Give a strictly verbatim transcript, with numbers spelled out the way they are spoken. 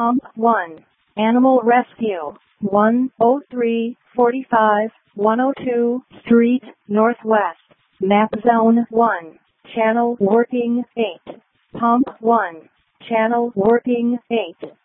Pump one. Animal Rescue. one oh three forty-five one oh two Street, Northwest. Map Zone one. Channel working eight. Pump one. Channel working eight.